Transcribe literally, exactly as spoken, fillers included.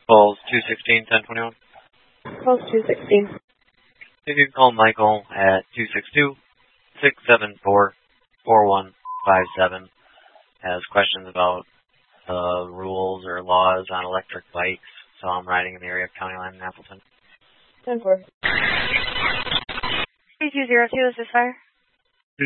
Calls two sixteen, ten twenty-one. Calls two sixteen. You can call Michael at two six two, six seven four, four one five seven. Has questions about uh, rules or laws on electric bikes. So I'm riding in the area of County Line in Appleton. ten four. three two zero two, is this fire?